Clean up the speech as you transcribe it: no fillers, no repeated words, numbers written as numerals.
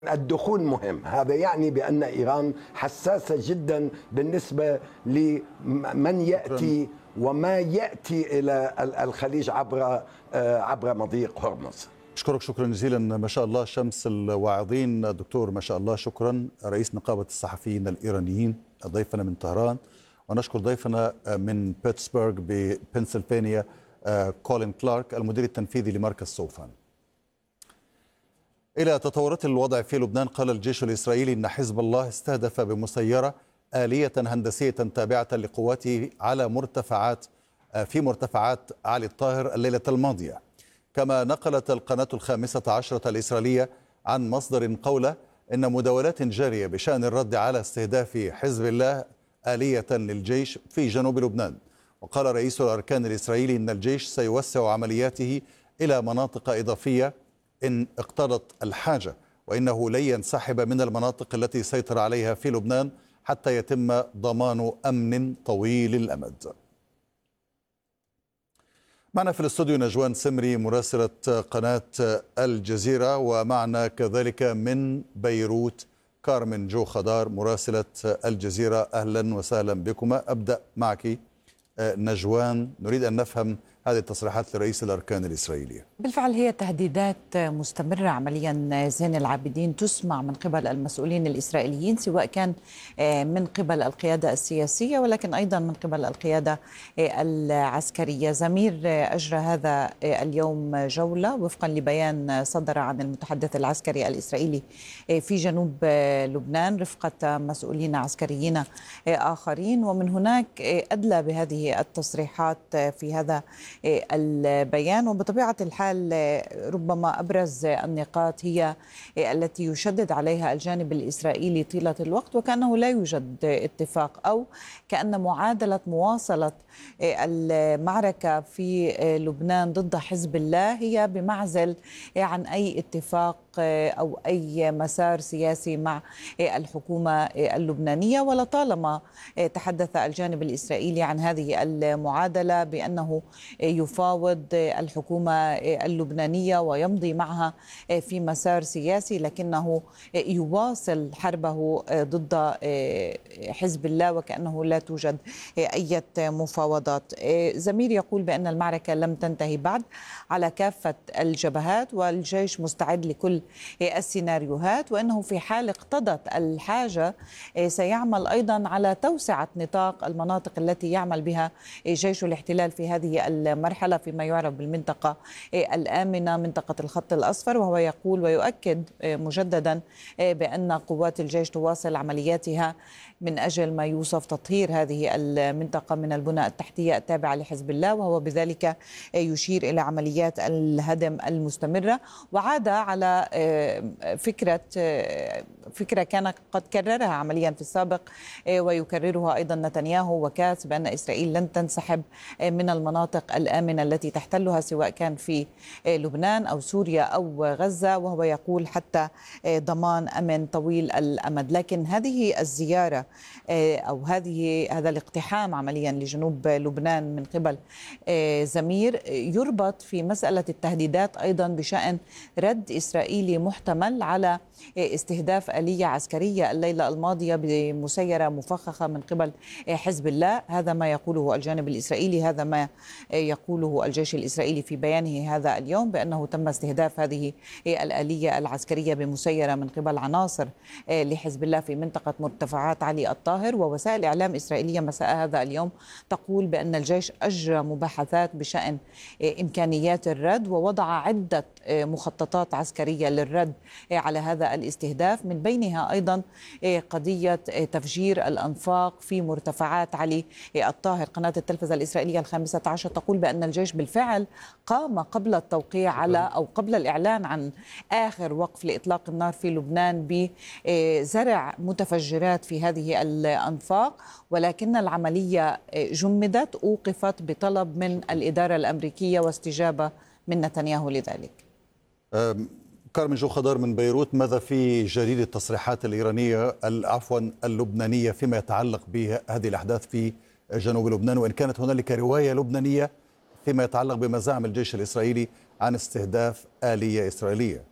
الدخول مهم. هذا يعني بأن إيران حساسة جدا بالنسبة لمن يأتي وما يأتي إلى الخليج عبر مضيق هرمز. أشكرك شكرا جزيلا. ما شاء الله شمس الواعظين دكتور، ما شاء الله، شكرا. رئيس نقابة الصحفيين الإيرانيين ضيفنا من طهران، ونشكر ضيفنا من بيتسبرغ ببنسلفانيا كولين كلارك المدير التنفيذي لمركز صوفان. إلى تطورات الوضع في لبنان، قال الجيش الإسرائيلي أن حزب الله استهدف بمسيرة آلية هندسية تابعة لقواته في مرتفعات علي الطاهر الليلة الماضية. كما نقلت القناة ال15 الإسرائيلية عن مصدر قوله إن مداولات جارية بشأن الرد على استهداف حزب الله آلية للجيش في جنوب لبنان. وقال رئيس الأركان الإسرائيلي إن الجيش سيوسع عملياته إلى مناطق إضافية إن اقتضت الحاجة، وإنه لن ينسحب من المناطق التي سيطر عليها في لبنان حتى يتم ضمان أمن طويل الأمد. معنا في الاستوديو نجوان سمري مراسلة قناة الجزيرة، ومعنا كذلك من بيروت كارمن جو خضار مراسلة الجزيرة. أهلا وسهلا بكما. أبدأ معك نجوان، نريد أن نفهم هذه التصريحات لرئيس الأركان الإسرائيلي. بالفعل هي تهديدات مستمرة عمليا زين العابدين تسمع من قبل المسؤولين الإسرائيليين، سواء كان من قبل القيادة السياسية ولكن أيضا من قبل القيادة العسكرية. زمير أجرى هذا اليوم جولة وفقا لبيان صدر عن المتحدث العسكري الإسرائيلي في جنوب لبنان رفقة مسؤولين عسكريين آخرين، ومن هناك أدلى بهذه التصريحات في هذا البيان. وبطبيعة الحال ربما أبرز النقاط هي التي يشدد عليها الجانب الإسرائيلي طيلة الوقت، وكأنه لا يوجد اتفاق، أو كأن معادلة مواصلة المعركة في لبنان ضد حزب الله هي بمعزل عن أي اتفاق أو أي مسار سياسي مع الحكومة اللبنانية. ولطالما تحدث الجانب الإسرائيلي عن هذه المعادلة بأنه يفاوض الحكومة اللبنانية ويمضي معها في مسار سياسي، لكنه يواصل حربه ضد حزب الله وكأنه لا توجد أي مفاوضات. زمير يقول بأن المعركة لم تنتهي بعد على كافة الجبهات، والجيش مستعد لكل السيناريوهات، وأنه في حال اقتضت الحاجة سيعمل أيضا على توسعة نطاق المناطق التي يعمل بها جيش الاحتلال في هذه المرحلة فيما يعرف بالمنطقة الآمنة، منطقة الخط الأصفر. وهو يقول ويؤكد مجددا بأن قوات الجيش تواصل عملياتها من أجل ما يوصف تطهير هذه المنطقة من البنى التحتية التابعة لحزب الله، وهو بذلك يشير إلى عمليات الهدم المستمرة. وعاد على فكرة كان قد كررها عمليا في السابق ويكررها أيضا نتنياهو وكاتس، بأن إسرائيل لن تنسحب من المناطق الآمنة التي تحتلها سواء كان في لبنان أو سوريا أو غزة، وهو يقول حتى ضمان أمن طويل الأمد. لكن هذه الزيارة أو هذا الاقتحام عمليا لجنوب لبنان من قبل زمير يربط في مسألة التهديدات أيضا بشأن رد إسرائيلي محتمل على استهداف آلية عسكرية الليلة الماضية بمسيرة مفخخة من قبل حزب الله. هذا ما يقوله الجانب الإسرائيلي، هذا ما يقوله الجيش الإسرائيلي في بيانه هذا اليوم، بأنه تم استهداف هذه الآلية العسكرية بمسيرة من قبل عناصر لحزب الله في منطقة مرتفعات علي الطاهر. ووسائل إعلام إسرائيلية مساء هذا اليوم تقول بأن الجيش أجرى مباحثات بشأن إمكانيات الرد، ووضع عدة مخططات عسكرية للرد على هذا الاستهداف، من بينها أيضا قضية تفجير الأنفاق في مرتفعات علي الطاهر. قناة التلفزة الإسرائيلية ال15 تقول بأن الجيش بالفعل قام قبل التوقيع على أو قبل الإعلان عن آخر وقف لإطلاق النار في لبنان بزرع متفجرات في هذه الأنفاق، ولكن العملية جمدت، أوقفت بطلب من الإدارة الأمريكية واستجابة من نتنياهو لذلك. كارمن جو خضار من بيروت، ماذا في جديد التصريحات الإيرانية اللبنانية فيما يتعلق بهذه الأحداث في جنوب لبنان، وإن كانت هنالك رواية لبنانية فيما يتعلق بمزاعم الجيش الإسرائيلي عن استهداف آلية إسرائيلية؟